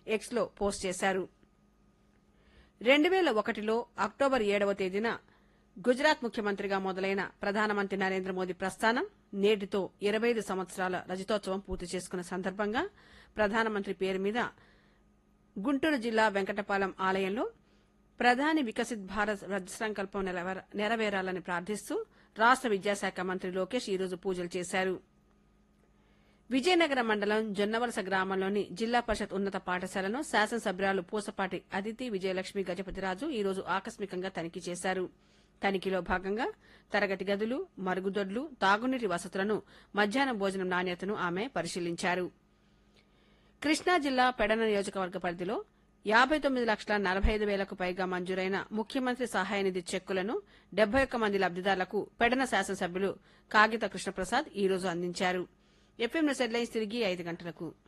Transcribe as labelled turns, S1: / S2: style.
S1: ఎక్స్లో పోస్ట్ చేశారు. 2001లో అక్టోబర్ 7వ తేదీన గుజరాత్ ముఖ్యమంత్రిగా మొదలైన ప్రధానమంత్రి నరేంద్ర మోదీ ప్రస్థానం నేటితో 25 సంవత్సరాల రజతోత్సవం పూర్తి చేసుకున్న సందర్భంగా ప్రధానమంత్రి పేరు మీద గుంటూరు జిల్లా వెంకటపాలెం ఆలయంలో ప్రధాని వికసిత్ భారత్ వ్రత సంకల్పం నెరవేరాలని ప్రార్థిస్తూ రాష్ట విద్యాశాఖ మంత్రి లోకేష్ ఈరోజు పూజలు చేశారు. విజయనగరం మండలం జొన్నవలస గ్రామంలోని జిల్లా పరిషత్ ఉన్నత పాఠశాలను శాసనసభ్యురాలు పూసపాటి అదితి విజయలక్ష్మి గజపతిరాజు ఈరోజు ఆకస్మికంగా తనిఖీ చేశారు. తనిఖీలో భాగంగా తరగతి గదులు, మరుగుదొడ్లు, తాగునీటి వసతులను, మధ్యాహ్న భోజనం నాణ్యతను ఆమె పరిశీలించారు. కృష్ణా జిల్లా పెడన నియోజకవర్గ పరిధిలో 59,45,000కు పైగా మంజూరైన ముఖ్యమంత్రి సహాయ నిధి చెక్కులను 71 మంది లబ్దిదారులకు పెడన శాసనసభ్యులు కాగిత కృష్ణప్రసాద్ ఈరోజు అందించారు. ఎఫ్ఎం న్యూస్ హెడ్లైన్స్ తిరిగి 5 గంటలకు.